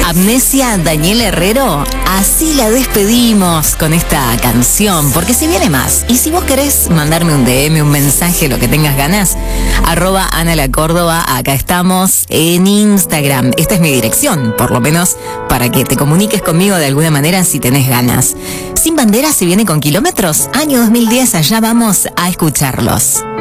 Amnesia, Daniel Herrero, así la despedimos con esta canción, porque se viene más. Y si vos querés mandarme un DM, un mensaje, lo que tengas ganas, @AnaLaCórdoba, acá estamos en Instagram. Esta es mi dirección, por lo menos para que te comuniques conmigo de alguna manera si tenés ganas. Sin Bandera se viene con Kilómetros, año 2010, allá vamos a escucharlos.